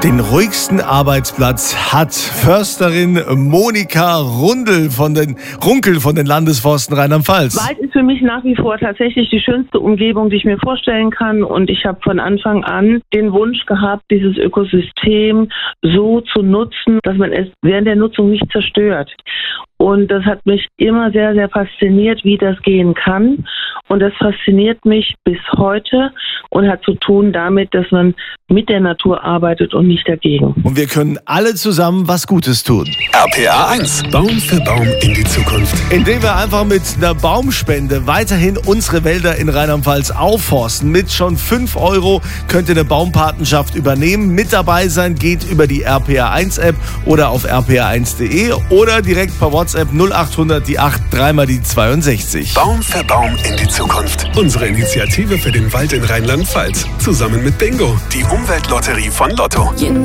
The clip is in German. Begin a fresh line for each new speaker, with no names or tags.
Den ruhigsten Arbeitsplatz hat Försterin Monika Runkel von den Landesforsten Rheinland-Pfalz.
Wald ist für mich nach wie vor tatsächlich die schönste Umgebung, die ich mir vorstellen kann. Und ich habe von Anfang an den Wunsch gehabt, dieses Ökosystem so zu nutzen, dass man es während der Nutzung nicht zerstört. Und das hat mich immer sehr, sehr fasziniert, wie das gehen kann. Und das fasziniert mich bis heute und hat zu tun damit, dass man mit der Natur arbeitet und nicht dagegen.
Und wir können alle zusammen was Gutes tun.
RPA 1. Baum für Baum in die Zukunft.
Indem wir einfach mit einer Baumspende weiterhin unsere Wälder in Rheinland-Pfalz aufforsten. Mit schon 5 € könnt ihr eine Baumpatenschaft übernehmen. Mit dabei sein geht über die RPA 1 App oder auf rpa1.de oder direkt per WhatsApp 0800 die 8 3 mal die 62.
Baum für Baum in die Zukunft. Unsere Initiative für den Wald in Rheinland-Pfalz. Zusammen mit Bingo, die Umweltlotterie von Lotto.